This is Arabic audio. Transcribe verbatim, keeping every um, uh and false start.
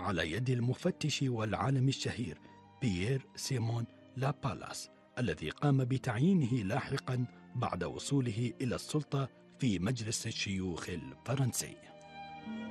على يد المفتش والعالم الشهير بيير سيمون لابالاس، الذي قام بتعيينه لاحقا بعد وصوله إلى السلطة في مجلس الشيوخ الفرنسي.